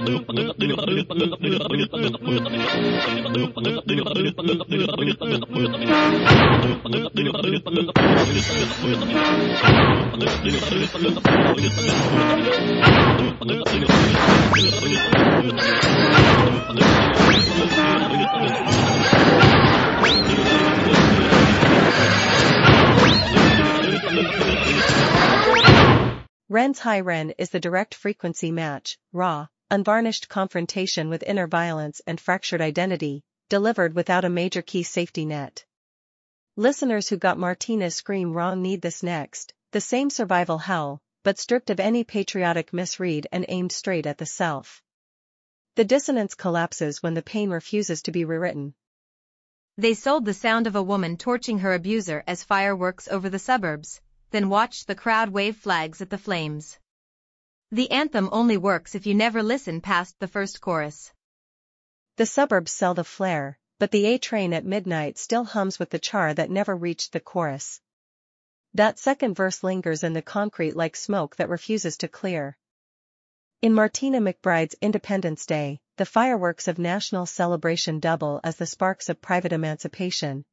Ren's high Ren is the direct frequency match, raw, unvarnished confrontation with inner violence and fractured identity, delivered without a major key safety net. Listeners who got Martina's scream wrong need this next, the same survival howl, but stripped of any patriotic misread and aimed straight at the self. The dissonance collapses when the pain refuses to be rewritten. They sold the sound of a woman torching her abuser as fireworks over the suburbs, then watched the crowd wave flags at the flames. The anthem only works if you never listen past the first chorus. The suburbs sell the flare, but the A train at midnight still hums with the char that never reached the chorus. That second verse lingers in the concrete like smoke that refuses to clear. In Martina McBride's Independence Day, the fireworks of national celebration double as the sparks of private emancipation,